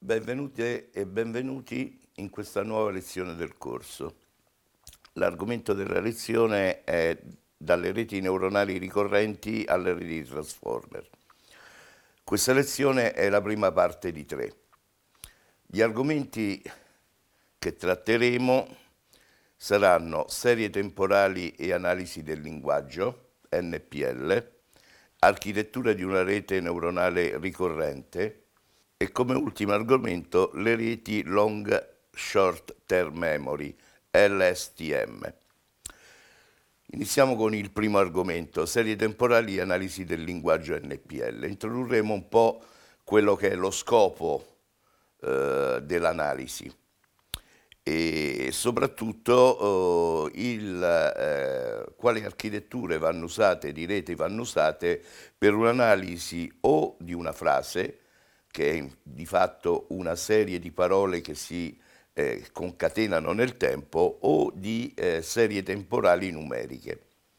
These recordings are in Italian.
Benvenute e benvenuti in questa nuova lezione del corso. L'argomento della lezione è dalle reti neuronali ricorrenti alle reti transformer. Questa lezione è la prima parte di 3. Gli argomenti che tratteremo saranno serie temporali e analisi del linguaggio, NPL, architettura di una rete neuronale ricorrente, e come ultimo argomento le reti Long Short Term Memory, LSTM. Iniziamo con il primo argomento, serie temporali e analisi del linguaggio NPL. Introdurremo un po' quello che è lo scopo dell'analisi e soprattutto quali architetture vanno usate, di rete vanno usate per un'analisi o di una frase, che è di fatto una serie di parole che si concatenano nel tempo, o di serie temporali numeriche.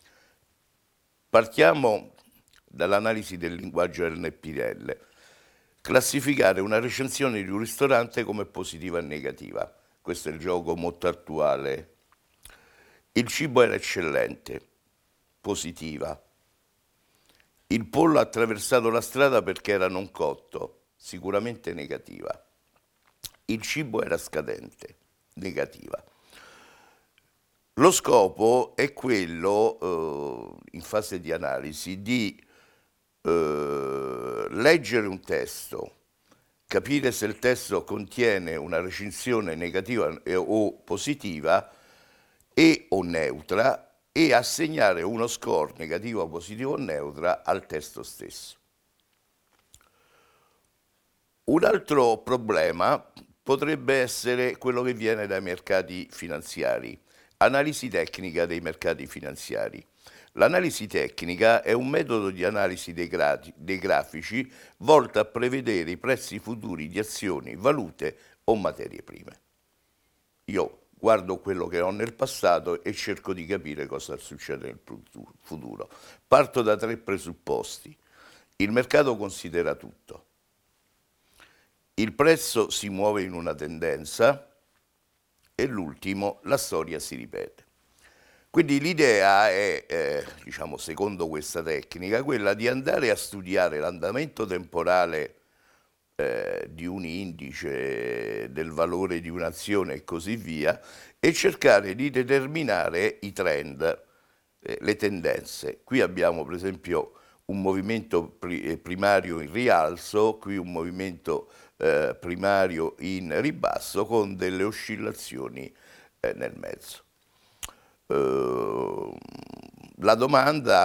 Partiamo dall'analisi del linguaggio NPL. Classificare una recensione di un ristorante come positiva e negativa. Questo è il gioco molto attuale. Il cibo era eccellente, positiva. Il pollo ha attraversato la strada perché era non cotto, sicuramente negativa. Il cibo era scadente, negativa. Lo scopo è quello, in fase di analisi, di leggere un testo, capire se il testo contiene una recensione negativa o positiva o neutra, e assegnare uno score negativo, positivo o neutra al testo stesso. Un altro problema potrebbe essere quello che viene dai mercati finanziari. Analisi tecnica dei mercati finanziari. L'analisi tecnica è un metodo di analisi dei grafici volto a prevedere i prezzi futuri di azioni, valute o materie prime. Io guardo quello che ho nel passato e cerco di capire cosa succede nel futuro. Parto da 3 presupposti. Il mercato considera tutto. Il prezzo si muove in una tendenza e l'ultimo, la storia si ripete. Quindi l'idea è, secondo questa tecnica, quella di andare a studiare l'andamento temporale di un indice, del valore di un'azione e così via, e cercare di determinare i trend, le tendenze. Qui abbiamo per esempio un movimento primario in rialzo, qui un movimento primario in ribasso con delle oscillazioni nel mezzo. La domanda